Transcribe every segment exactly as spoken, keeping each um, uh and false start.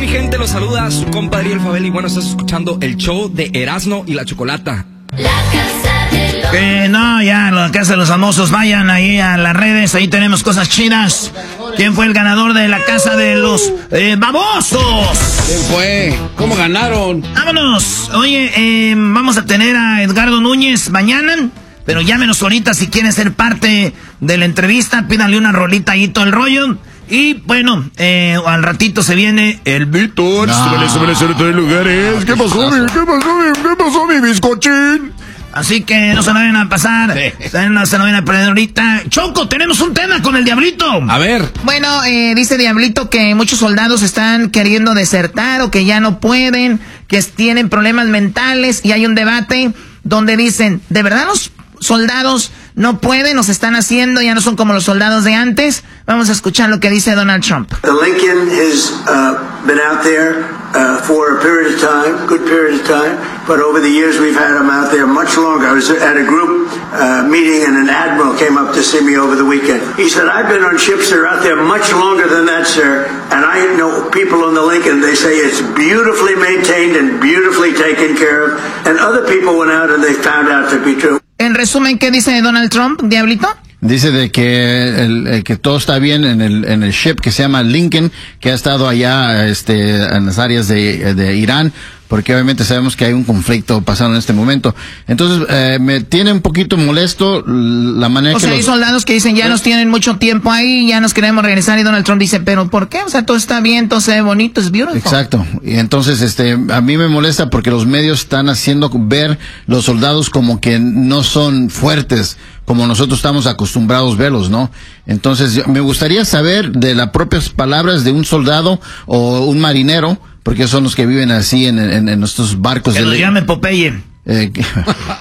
gente? Los saluda su compadre El Fabel y bueno, estás escuchando el show de Erasmo y la Chocolata. La casa de los... Que no, ya, la casa de los famosos, vayan ahí a las redes, ahí tenemos cosas chidas. ¿Quién fue el ganador de la casa de los eh, babosos? ¿Quién fue? ¿Cómo ganaron? Vámonos. Oye, eh, vamos a tener a Edgardo Núñez mañana, pero llámenos ahorita si quieren ser parte de la entrevista, pídanle una rolita ahí todo el rollo. Y bueno, eh, al ratito se viene el Víctor. No. Súbele, súbele, súbele todos los lugares. ¿Qué pasó, mi? ¿Qué pasó, mi? ¿Qué pasó, mi bizcochín? Así que no se lo vayan a pasar, sí. No se lo vayan a perder ahorita. Choco, tenemos un tema con el Diablito. A ver. Bueno, eh, dice Diablito que muchos soldados están queriendo desertar o que ya no pueden, que tienen problemas mentales y hay un debate donde dicen, ¿de verdad los soldados no pueden, nos están haciendo, ya no son como los soldados de antes? Vamos a escuchar lo que dice Donald Trump. The Lincoln has uh, been out there uh, for a period of time, good period of time, but over the years we've had them out there much longer. I was at a group uh, meeting and an admiral came up to see me over the weekend. He said, I've been on ships that are out there much longer than that, sir, and I know people on the Lincoln, they say it's beautifully maintained and beautifully taken care of, and other people went out and they found out to be true. En resumen, ¿qué dice Donald Trump, Diablito? Dice de que el, el que todo está bien en el en el ship que se llama Lincoln, que ha estado allá este en las áreas de, de Irán, porque obviamente sabemos que hay un conflicto pasando en este momento. Entonces, eh, me tiene un poquito molesto la manera o que sea, los... hay soldados que dicen, ya nos tienen mucho tiempo ahí, ya nos queremos regresar, y Donald Trump dice, ¿pero por qué? O sea, todo está bien, todo se ve bonito, es beautiful. Exacto. Y entonces, este, a mí me molesta porque los medios están haciendo ver los soldados como que no son fuertes, como nosotros estamos acostumbrados a verlos, ¿no? Entonces, yo, me gustaría saber de las propias palabras de un soldado o un marinero, porque son los que viven así en, en, en nuestros barcos. Que de nos llame Popeye. Eh, que...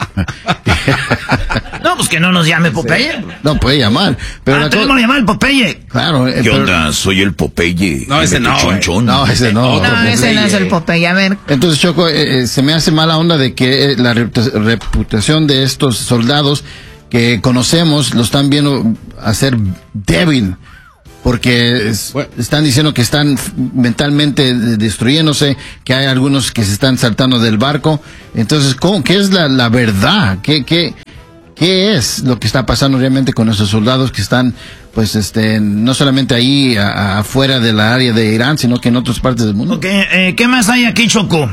no, pues que no nos llame Popeye. No puede llamar. Pero ah, la tenemos que llamar al Popeye. Claro. Eh, ¿Qué pero... onda? Soy el Popeye. No, ese no. Chonchón. No, ese no. No, ese no es el Popeye, a ver. Entonces, Choco, eh, eh, se me hace mala onda de que eh, la reputación de estos soldados que conocemos lo están viendo hacer débil. Porque es, bueno, están diciendo que están mentalmente destruyéndose, que hay algunos que se están saltando del barco. Entonces, ¿cómo, ¿qué es la, la verdad? ¿Qué, qué, ¿Qué es lo que está pasando realmente con esos soldados que están, pues, este, no solamente ahí a, a, afuera de la área de Irán, sino que en otras partes del mundo? Okay, eh, ¿qué más hay aquí, Choco?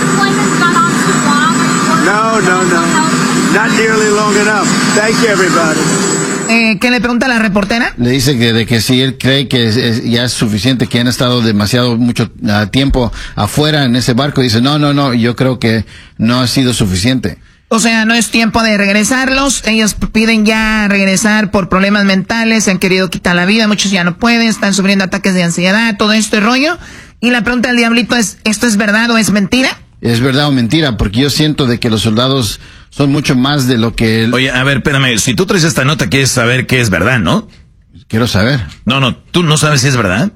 No, no, no. Not nearly long enough. Thank you, everybody. Eh, ¿Qué le pregunta a la reportera? Le dice que de que si él cree que es, es, ya es suficiente, que han estado demasiado mucho uh, tiempo afuera en ese barco. Dice, no, no, no, yo creo que no ha sido suficiente. O sea, no es tiempo de regresarlos. Ellos piden ya regresar por problemas mentales, se han querido quitar la vida, muchos ya no pueden, están sufriendo ataques de ansiedad, todo este rollo. Y la pregunta del Diablito es, ¿esto es verdad o es mentira? Es verdad o mentira, porque yo siento de que los soldados son mucho más de lo que... El... Oye, a ver, espérame, si tú traes esta nota, quieres saber qué es verdad, ¿no? Quiero saber. No, no, ¿tú no sabes si es verdad?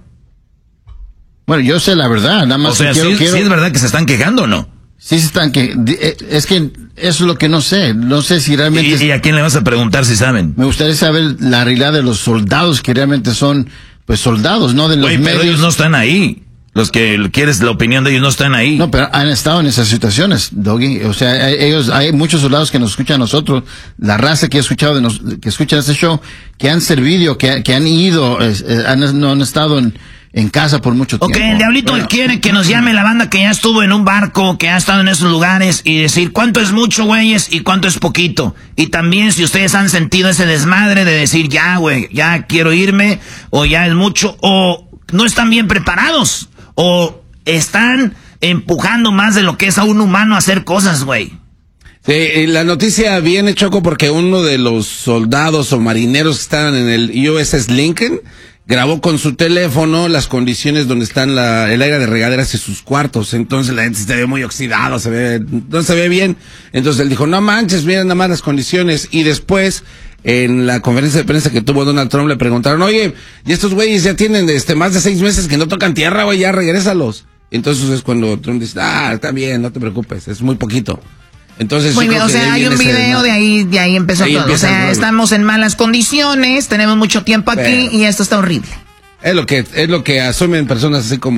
Bueno, yo sé la verdad, nada más o sea, que quiero, ¿sí, quiero... ¿sí es verdad que se están quejando o no? Sí se están que... Es que eso es lo que no sé, no sé si realmente... ¿Y, es... ¿Y a quién le vas a preguntar si saben? Me gustaría saber la realidad de los soldados que realmente son, pues, soldados, no de los Oye, medios. pero ellos no están ahí. Los que quieres la opinión de ellos no están ahí. No, pero han estado en esas situaciones, Doggy. O sea, ellos, hay muchos soldados que nos escuchan a nosotros, la raza que he escuchado, de nos, que escucha este show, que han servido, que, que han ido, eh, han, no han estado en, en casa por mucho tiempo. Ok, el Diablito bueno. quiere que nos llame la banda que ya estuvo en un barco, que ha estado en esos lugares, y decir cuánto es mucho, güeyes, y cuánto es poquito. Y también si ustedes han sentido ese desmadre de decir, ya, güey, ya quiero irme, o ya es mucho, o no están bien preparados. O están empujando más de lo que es a un humano a hacer cosas, güey. Sí, la noticia viene, Choco, porque uno de los soldados o marineros que estaban en el U S S Lincoln grabó con su teléfono las condiciones donde están la, el aire de regaderas y sus cuartos. Entonces la gente se ve muy oxidado, se ve, no se ve bien. Entonces él dijo, no manches, miren nada más las condiciones. Y después, en la conferencia de prensa que tuvo Donald Trump, le preguntaron, oye, y estos güeyes ya tienen este más de seis meses que no tocan tierra, güey, ya regrésalos. Entonces es cuando Trump dice, ah, está bien, no te preocupes, es muy poquito. Entonces, muy bien, o sea, hay un video de ahí, de ahí empezó ahí todo. O sea, estamos en malas condiciones, tenemos mucho tiempo aquí pero, y esto está horrible. Es lo que, es lo que asumen personas así como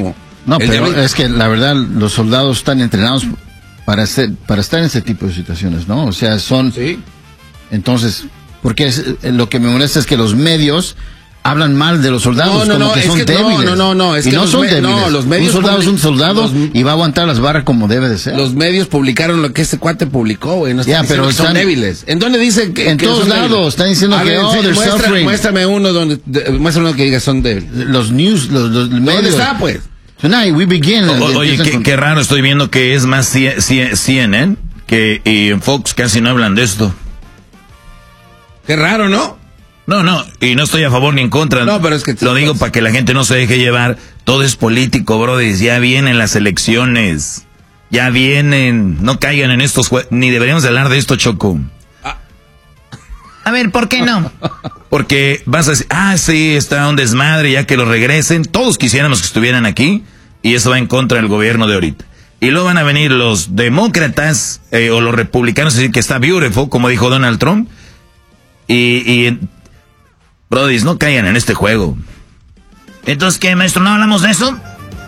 No, El pero diablito. es que la verdad los soldados están entrenados para hacer, para estar en ese tipo de situaciones, ¿no? O sea, son... Sí. Entonces, porque es, lo que me molesta es que los medios hablan mal de los soldados, No, no, como no, que es son que- no, débiles. no, no, no, es y que no los son me- débiles. no, los medios un soldado es un public- soldado los- y va a aguantar las barras como debe de ser. Los medios publicaron lo que este cuate publicó, güey. No Ya, están pero diciendo que son están- débiles. ¿En dónde dice que En que todos son lados débiles? están diciendo A que, ver, oh, sí, they're muestra- suffering. muéstrame uno donde, de- muéstrame uno que diga son débiles. Los news, los, los medios. ¿Dónde está, pues? Tonight we begin. O- oye, Empiezan qué, con- qué raro, estoy viendo que es más C- C- C N N que y en Fox casi no hablan de esto. Qué raro, ¿no? No, no, y no estoy a favor ni en contra. No, pero es que- Lo digo para que la gente no se deje llevar. Todo es político, brother. Ya vienen las elecciones. Ya vienen. No caigan en estos juegos. Ni deberíamos de hablar de esto, Choco. A ver, ¿por qué no? Porque vas a decir, ah, sí, está un desmadre, ya que lo regresen. Todos quisiéramos que estuvieran aquí. Y eso va en contra del gobierno de ahorita. Y luego van a venir los demócratas eh, o los republicanos a decir que está beautiful, como dijo Donald Trump. Y, y brody, no caigan en este juego. Entonces, ¿qué, maestro? ¿No hablamos de eso?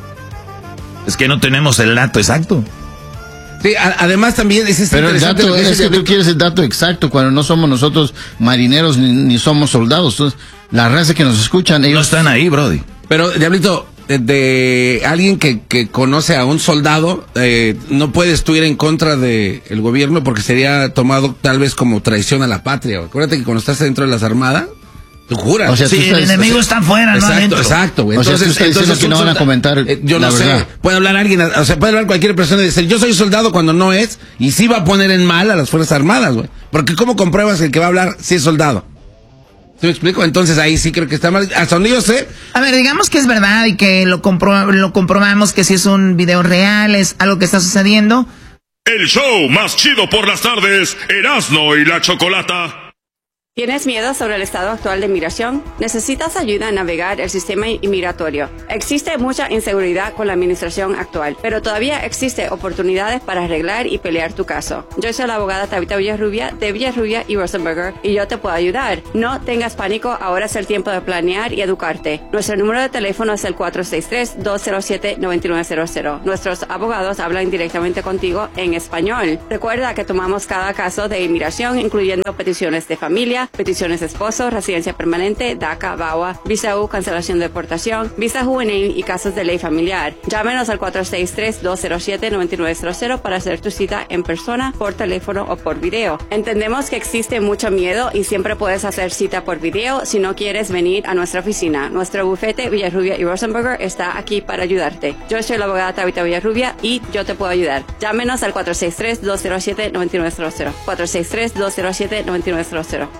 Es que no tenemos el dato exacto. Sí, a- además también es Pero el interesante dato lo que es dice que tú Diablito. quieres el dato exacto cuando no somos nosotros marineros ni, ni somos soldados. Entonces, la raza que nos escuchan, No ellos están ahí, brody. Pero, Diablito, de, de alguien que, que conoce a un soldado, eh, no puedes tú ir en contra del el gobierno porque sería tomado tal vez como traición a la patria. Acuérdate que cuando estás dentro de las armadas, tú juras. O sea, Sí, tú el estás- enemigo o está afuera, no Exacto, adentro. exacto, güey. O sea, tú estás diciendo que un no van a solda- comentar eh, yo la no verdad. sé, puede hablar alguien, o sea, puede hablar cualquier persona y decir, yo soy soldado cuando no es, y sí va a poner en mal a las Fuerzas Armadas, güey. Porque ¿cómo compruebas que el que va a hablar sí es soldado? ¿Sí me explico? Entonces ahí sí creo que está mal. Hasta donde yo sé, A ver, digamos que es verdad y que lo, compro lo comprobamos que si es un video real, es algo que está sucediendo. El show más chido por las tardes, Erasmo y la Chocolata. ¿Tienes miedo sobre el estado actual de migración? ¿Necesitas ayuda a navegar el sistema inmigratorio? Existe mucha inseguridad con la administración actual, pero todavía existe oportunidades para arreglar y pelear tu caso. Yo soy la abogada Tabitha Villarrubia de Villarrubia y Rosenberger y yo te puedo ayudar. No tengas pánico, ahora es el tiempo de planear y educarte. Nuestro número de teléfono es el cuatro seis tres, dos cero siete, nueve nueve cero cero. Nuestros abogados hablan directamente contigo en español. Recuerda que tomamos cada caso de inmigración, incluyendo peticiones de familia, peticiones de esposo, residencia permanente, DACA, V A W A, Visa U, cancelación de deportación, Visa juvenil y casos de ley familiar. Llámenos al cuatro seis tres, dos cero siete, nueve nueve cero cero para hacer tu cita en persona, por teléfono o por video. Entendemos que existe mucho miedo y siempre puedes hacer cita por video si no quieres venir a nuestra oficina. Nuestro bufete Villarrubia y Rosenberger está aquí para ayudarte. Yo soy la abogada Tabitha Villarrubia y yo te puedo ayudar. Llámenos al cuatro seis tres, dos cero siete, nueve nueve cero cero. cuatro seis tres, dos cero siete, nueve nueve cero cero.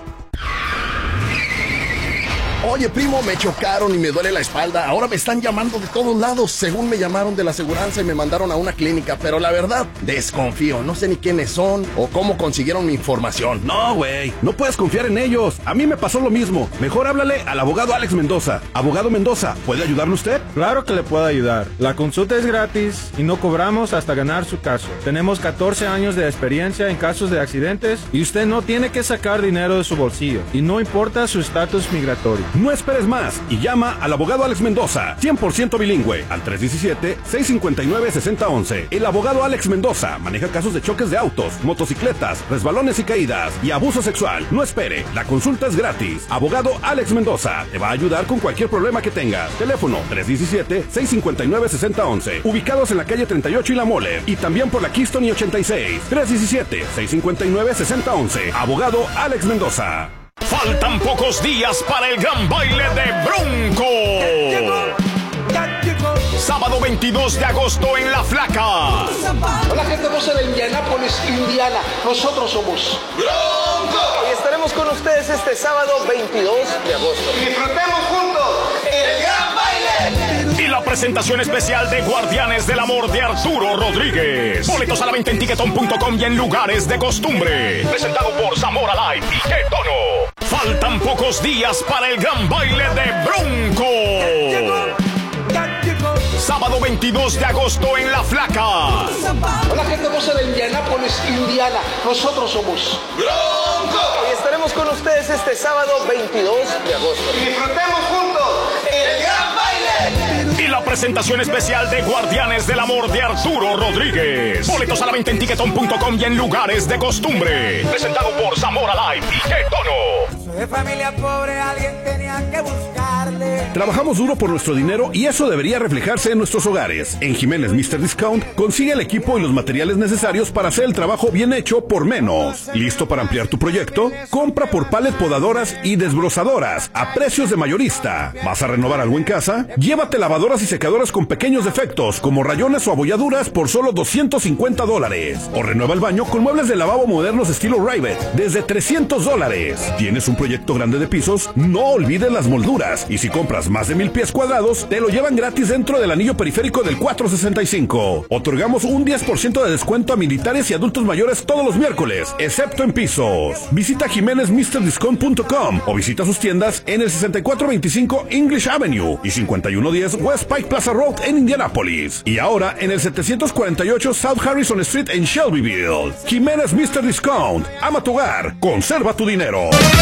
Oye, primo, me chocaron y me duele la espalda. Ahora me están llamando de todos lados. Según me llamaron de la aseguranza y me mandaron a una clínica. Pero la verdad, desconfío. No sé ni quiénes son o cómo consiguieron mi información. No, güey, no puedes confiar en ellos. A mí me pasó lo mismo. Mejor háblale al abogado Alex Mendoza. Abogado Mendoza, ¿puede ayudarle usted? Claro que le puedo ayudar. La consulta es gratis y no cobramos hasta ganar su caso. Tenemos catorce años de experiencia en casos de accidentes y usted no tiene que sacar dinero de su bolsillo. Y no importa su estatus migratorio. No esperes más y llama al abogado Alex Mendoza, cien por ciento bilingüe, al tres uno siete, seis cinco nueve, seis cero uno uno. El abogado Alex Mendoza maneja casos de choques de autos, motocicletas, resbalones y caídas y abuso sexual. No espere, la consulta es gratis. Abogado Alex Mendoza te va a ayudar con cualquier problema que tengas. Teléfono tres uno siete, seis cinco nueve, seis cero uno uno. Ubicados en la calle treinta y ocho y La Mole y también por la Keystone y ochenta y seis. tres uno siete, seis cinco nueve, seis cero uno uno. Abogado Alex Mendoza. Faltan pocos días para el gran baile de Bronco. Sábado veintidós de agosto en La Flaca. Hola gente hermosa de Indianápolis, Indiana. Nosotros somos Bronco. Y estaremos con ustedes este sábado veintidós de agosto. Y disfrutemos juntos el gran baile. Y la presentación especial de Guardianes del Amor de Arturo Rodríguez. Boletos a la venta en tiquetón punto com y en lugares de costumbre. Presentado por Zamora Light y ¡Qué tono! Faltan pocos días para el gran baile de Bronco. Sábado veintidós de agosto en La Flaca. Hola gente hermosa de Indianápolis, Indiana. Nosotros somos Bronco. Y estaremos con ustedes este sábado veintidós de agosto. Y disfrutemos juntos el gran baile. Y la presentación especial de Guardianes del Amor de Arturo Rodríguez. Boletos a la venta en tiquetón punto com y en lugares de costumbre. Presentado por Zamora Live y Qué Tono. Soy de familia pobre, alguien tenía que buscarle. Trabajamos duro por nuestro dinero y eso debería reflejarse en nuestros hogares. En Jiménez míster Discount consigue el equipo y los materiales necesarios para hacer el trabajo bien hecho por menos. ¿Listo para ampliar tu proyecto? Compra por palet podadoras y desbrozadoras a precios de mayorista. ¿Vas a renovar algo en casa? Llévate lavadoras y secadoras con pequeños defectos como rayones o abolladuras por solo doscientos cincuenta dólares. O renueva el baño con muebles de lavabo modernos estilo Rivet desde trescientos dólares. ¿Tienes un proyecto grande de pisos? No olvides las molduras. Y si compras más de mil pies cuadrados, te lo llevan gratis dentro del anillo periférico del cuatrocientos sesenta y cinco. Otorgamos un diez por ciento de descuento a militares y adultos mayores todos los miércoles, excepto en pisos. Visita jiménez míster discount punto com o visita sus tiendas en el sesenta y cuatro veinticinco English Avenue y cincuenta y uno diez West Pike Plaza Road en Indianapolis. Y ahora en el setecientos cuarenta y ocho South Harrison Street en Shelbyville. Jiménez míster Discount. Ama tu hogar. Conserva tu dinero.